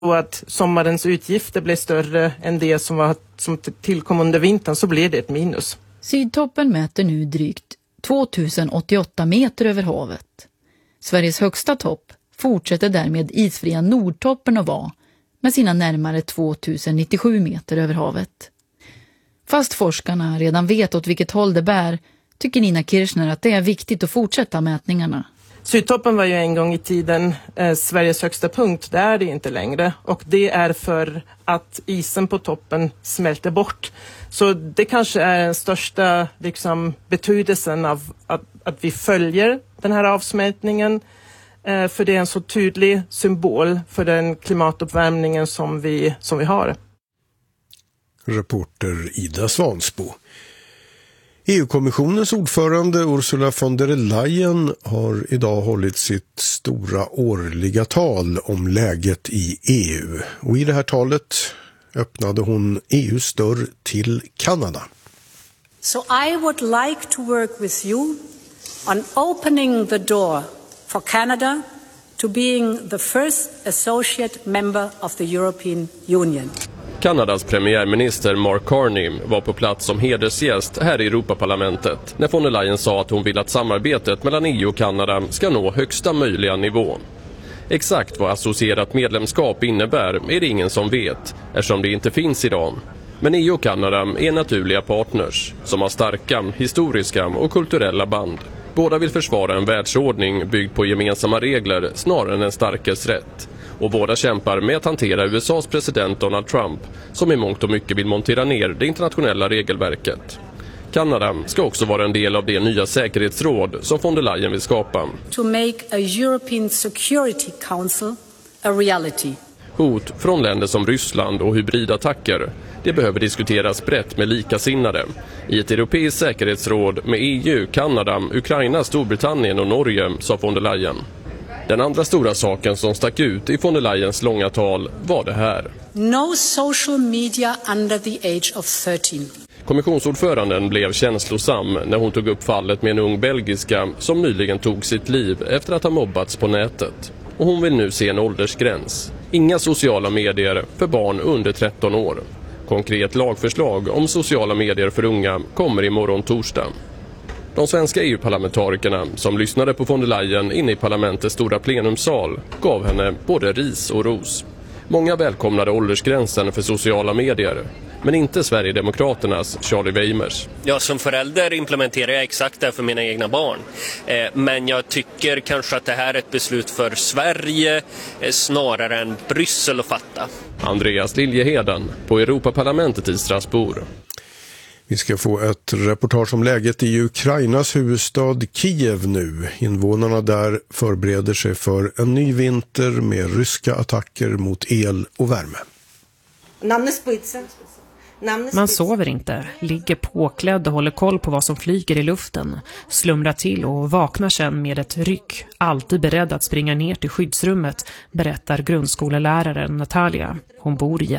Och att sommarens utgifter blir större än det som tillkom under vintern, så blir det ett minus. Sydtoppen mäter nu drygt 2088 meter över havet. Sveriges högsta topp fortsätter därmed isfria Nordtoppen att vara med sina närmare 2097 meter över havet. Fast forskarna redan vet åt vilket håll det bär, tycker Nina Kirchner att det är viktigt att fortsätta mätningarna. Sydtoppen var ju en gång i tiden Sveriges högsta punkt, det är det inte längre. Och det är för att isen på toppen smälter bort. Så det kanske är den största betydelsen av att vi följer den här avsmältningen. För det är en så tydlig symbol för den klimatuppvärmningen som vi har. Reporter Ida Svansbo. EU-kommissionens ordförande Ursula von der Leyen har idag hållit sitt stora årliga tal om läget i EU. Och i det här talet öppnade hon EUs dörr till Kanada. So I would like to work with you on opening the door for Canada to being the first associate member of the European Union. Kanadas premiärminister Mark Carney var på plats som hedersgäst här i Europaparlamentet när von der Leyen sa att hon vill att samarbetet mellan EU och Kanada ska nå högsta möjliga nivå. Exakt vad associerat medlemskap innebär är det ingen som vet, eftersom det inte finns idag. Men EU och Kanada är naturliga partners som har starka historiska och kulturella band. Båda vill försvara en världsordning byggd på gemensamma regler snarare än en starkes rätt. Och båda kämpar med att hantera USAs president Donald Trump som i mångt och mycket vill montera ner det internationella regelverket. Kanada ska också vara en del av det nya säkerhetsråd som von der Leyen vill skapa. To make a European Security Council a reality. Hot från länder som Ryssland och hybridattacker, det behöver diskuteras brett med likasinnade. I ett europeiskt säkerhetsråd med EU, Kanada, Ukraina, Storbritannien och Norge, sa von der Leyen. Den andra stora saken som stack ut i von der Leyens långa tal var det här. No social media under the age of 13. Kommissionsordföranden blev känslosam när hon tog upp fallet med en ung belgiska som nyligen tog sitt liv efter att ha mobbats på nätet. Och hon vill nu se en åldersgräns. Inga sociala medier för barn under 13 år. Konkret lagförslag om sociala medier för unga kommer imorgon torsdag. De svenska EU-parlamentarikerna som lyssnade på von der Leyen inne i parlamentets stora plenumsal gav henne både ris och ros. Många välkomnade åldersgränsen för sociala medier, men inte Sverigedemokraternas Charlie Weimers. Ja, som förälder implementerar jag exakt det för mina egna barn. Men jag tycker kanske att det här är ett beslut för Sverige snarare än Bryssel att fatta. Andreas Liljeheden på Europaparlamentet i Strasbourg. Vi ska få ett reportage om läget i Ukrainas huvudstad Kiev nu. Invånarna där förbereder sig för en ny vinter med ryska attacker mot el och värme. Man sover inte, ligger påklädd och håller koll på vad som flyger i luften, slumrar till och vaknar sen med ett ryck, alltid beredd att springa ner till skyddsrummet, berättar grundskoleläraren Natalia. Hon bor i